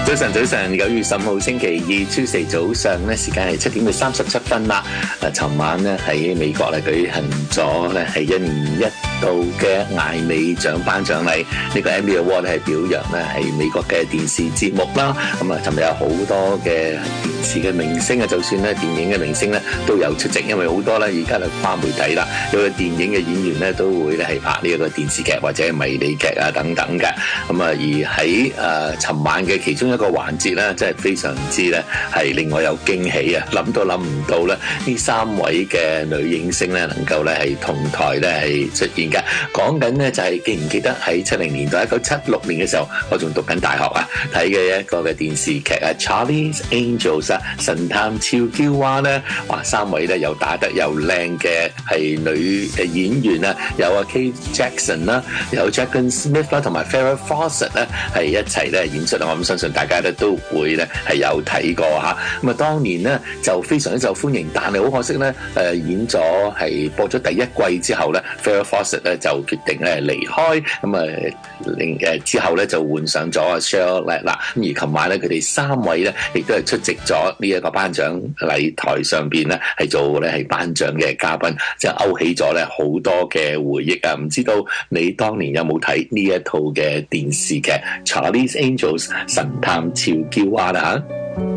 早晨，9月10號星期二，Tuesday早上咧，時間係7點37分啦。尋晚咧喺美國咧舉行咗咧係1年1度嘅艾美獎頒獎禮。呢個 Emmy Award 係表揚咧係美國嘅電視節目啦。咁啊，尋日有好多嘅電視嘅明星啊，就算咧電影嘅明星咧都有出席，因為好多咧而家係跨媒體啦，有個電影嘅演員咧都會咧係拍呢一個電視劇或者迷你劇啊等等嘅。咁啊，而喺尋晚嘅其中一個環節咧，真係非常之咧係令我有驚喜啊！諗都諗唔到咧，呢3位嘅女影星咧能夠咧係同台咧係出現嘅。講緊咧就係記唔記得喺70年代1976年嘅時候，我仲讀緊大學啊，睇嘅一個嘅電視劇啊 ，Charlie's Angels 啊，神探俏嬌娃咧，哇！3位咧又打得又靚嘅係女嘅演員啊，有阿 Kate Jackson 啦，有 Jacqueline Smith 啦，同埋 Farrah Fawcett 咧係一齊咧演出啊！我諗相信大家咧都會咧係有睇過嚇。咁啊，當年咧就非常之受歡迎，但係好可惜咧演咗係播咗第1季之後咧 Farrah Fawcett 咧就決定咧離開，咁啊之後咧就換上咗阿 Charlotte 啦。咁而琴晚咧佢哋3位咧亦都係出席咗呢一個頒獎禮台上邊咧係做咧係頒獎嘅嘉賓，即係勾起咗咧好多嘅回憶啊！唔知道你當年有冇睇呢一套嘅電視劇《Charlie's Angels》神探俏嬌娃啦嚇？